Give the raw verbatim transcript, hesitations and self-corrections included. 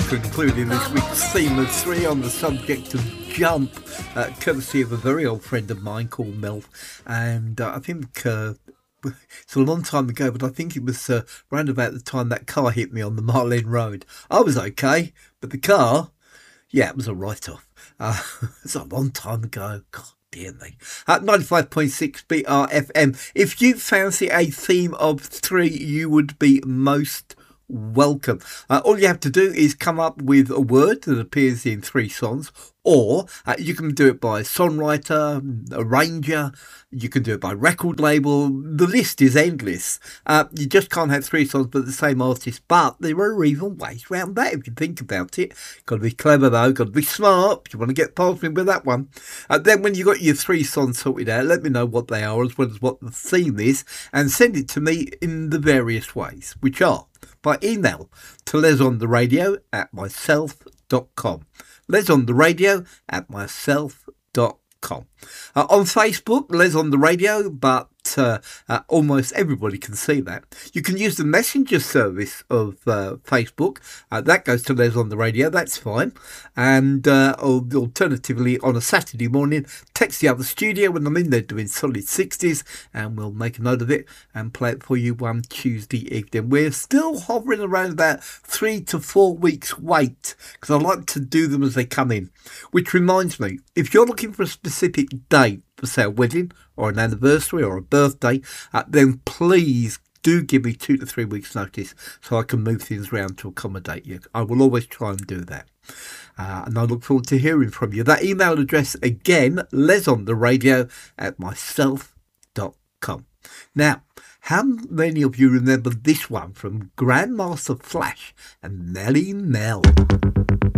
to include in this week's theme of three on the subject of jump, uh, courtesy of a very old friend of mine called Mel. And uh, I think uh, it's a long time ago, but I think it was uh, round about the time that car hit me on the Mile End Road. I was okay, but the car, yeah, it was a write-off. Uh, it's a long time ago. God. Dear me. At ninety-five point six B R F M. If you fancy a theme of three, you would be most welcome. Uh, all you have to do is come up with a word that appears in three songs, or uh, you can do it by songwriter, arranger, you can do it by record label. The list is endless. Uh, you just can't have three songs but the same artist, but there are even ways around that if you think about it. Got to be clever though, got to be smart. You want to get past me with that one. Uh, then when you got your three songs sorted out, let me know what they are as well as what the theme is, and send it to me in the various ways, which are by email to lesontheradio at myself dot com. lesontheradio at myself dot com. Uh, on Facebook, Les on the Radio, but uh, uh, almost everybody can see that. You can use the messenger service of uh, Facebook. Uh, that goes to Les on the Radio. That's fine. And uh, alternatively, on a Saturday morning, text the other studio when I'm in there doing solid sixties, and we'll make a note of it and play it for you one Tuesday evening. We're still hovering around about three to four weeks wait, because I like to do them as they come in. Which reminds me, if you're looking for a specific date for, say, a wedding or an anniversary or a birthday, uh, then please do give me two to three weeks notice so I can move things around to accommodate you. I will always try and do that. Uh, and I look forward to hearing from you. That email address again, lesontheradio at myself dot com. Now, how many of you remember this one from Grandmaster Flash and Nellie Mel?